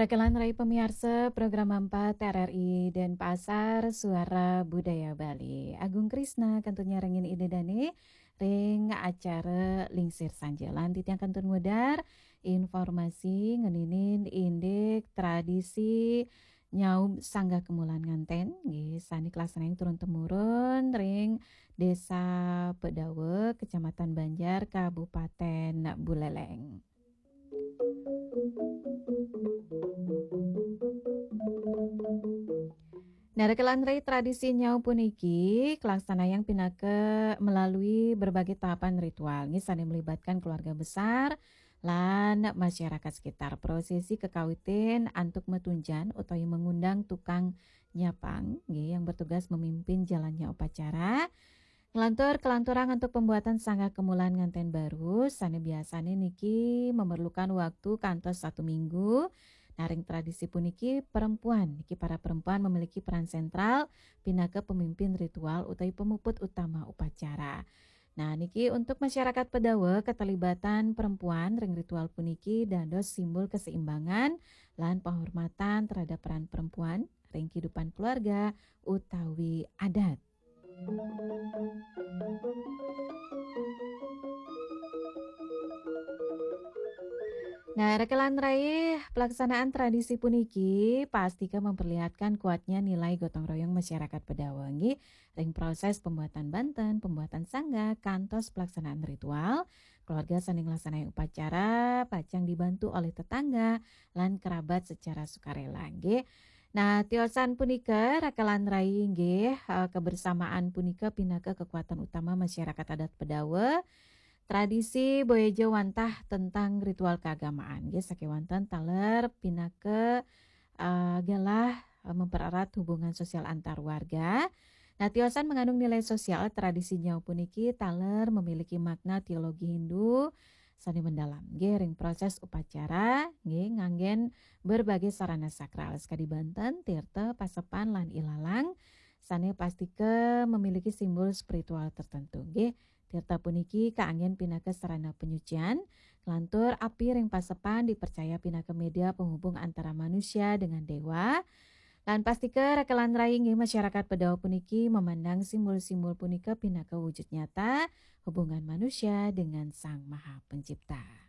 Rekelan Rai Pemiarsa Program 4 RRI Denpasar Suara Budaya Bali. Agung Krisna kantornya rengin ide dane ring acara lingsir sanjalan titiang kantor modar informasi ngeninin indek tradisi nyaum sangga kemulan nganten nggih sani kelasana yang turun temurun ring Desa Pedawe Kecamatan Banjar Kabupaten Buleleng. Narekelan rei tradisi nyau puniki kelaksana yang pinake melalui berbagai tahapan ritual. Ngisane melibatkan keluarga besar lan masyarakat sekitar. Prosesi kekawitin antuk metunjan atau yang mengundang tukang nyapang nggih, yang bertugas memimpin jalannya upacara. Ngelantur kelanturan untuk pembuatan sangga kemulan nganten baru. Sane biasane niki memerlukan waktu kantos 1 minggu. Naring tradisi puniki perempuan, niki para perempuan memiliki peran sentral pinake pemimpin ritual utai pemuput utama upacara. Nah niki untuk masyarakat Pedawe keterlibatan perempuan ring ritual puniki dados simbol keseimbangan lan penghormatan terhadap peran perempuan ring kehidupan keluarga utawi adat. Nah, rekelan raih pelaksanaan tradisi puniki pastika memperlihatkan kuatnya nilai gotong royong masyarakat Pedawangi ring proses pembuatan banten, pembuatan sangga, kantos pelaksanaan ritual, keluarga saling laksanai upacara, pacang dibantu oleh tetangga, lan kerabat secara sukarela nggih. Nah, tiosan punika rekelan raih nggih kebersamaan punika pinaka kekuatan utama masyarakat adat Pedawe. Tradisi boyejo wantah tentang ritual keagamaan. Nggih sakewanten taler pinake galah mempererat hubungan sosial antar warga. Nah, tiosan mengandung nilai sosial tradisinya puniki taler memiliki makna teologi Hindu sani mendalam. Nggih ring proses upacara nggih nganggen berbagai sarana sakral sekadi Banten, tirta, pasepan lan ilalang. Sane pastike memiliki simbol spiritual tertentu nggih. Tirta puniki kaanggen pinake sarana penyucian, lantur api ring pasepan dipercaya pinake media penghubung antara manusia dengan dewa. Lan pastike rekelan rai nggih masyarakat Pedawa puniki memandang simbol-simbol punika pinake wujud nyata hubungan manusia dengan Sang Maha Pencipta.